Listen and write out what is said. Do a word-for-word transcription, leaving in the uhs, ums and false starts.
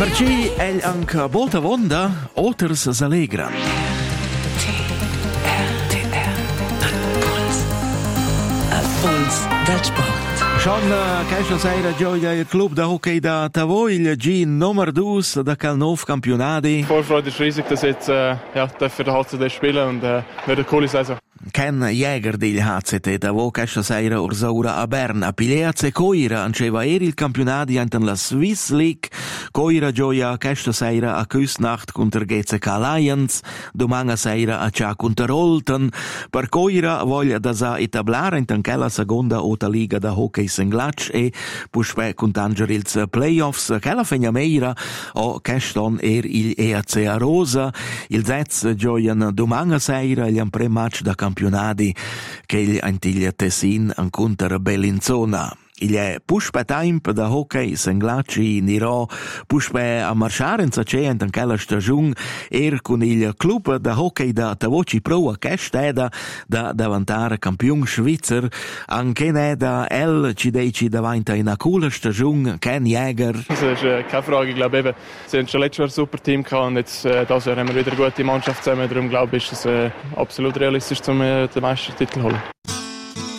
Perci egl anche molta vonda, oters s'allegra. Puls del sport. Schon questa sera gioia il club da hockey da Tavoi, il G Nummer due da Calnov Campionati. Die Vorfreude ist riesig, dass jetzt äh, ja, für den H C D spielen und äh, wird eine coole Saison. Ken Jäger del H C T da vo questa sera ursaura a Berna. Pileaz e Coira anceva eri il campionati anten la Swiss League. Coira gioia questa sera a Küstnacht contro G C K Lions. Domani sera a Cia contro Olten. Per Coira voglia da sa etablare in la seconda ota liga da hockey singlatch e puspe contangere ils playoffs. Quella fegna meira o queston er il E A C a Rosa. Il Zets gioian domani sera gli pre-match da campionati che gli antiglia Tessin incontra Bellinzona. Il è puspe temp da hockey senglaci in Iro, puspe a marciare in Sacent in quella stagione er con il club da hockey da Tavoci Pro a Kesteda da diventare campione svizzero, anche ne da El ci dici davanti in una coole stagione, Ken Jäger. Das ist äh, keine Frage, ich glaube eben, sie haben schon letztes Jahr ein super Team gehabt und jetzt äh, dieses Jahr haben wir wieder eine gute Mannschaft zusammen, darum glaube ich, ist es äh, absolut realistisch, um äh, den Meistertitel zu holen.